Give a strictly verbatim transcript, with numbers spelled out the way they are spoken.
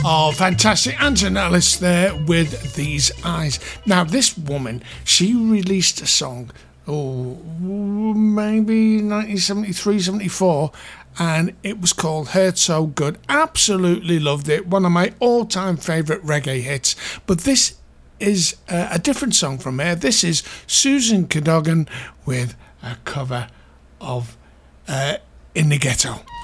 Oh, fantastic. Anton Ellis there with These Eyes. Now, this woman, she released a song, oh, maybe nineteen seventy-three, seventy-four, and it was called Hurt So Good. Absolutely loved it. One of my all-time favourite reggae hits. But this is uh, a different song from her. This is Susan Cadogan with a cover of uh, In the Ghetto.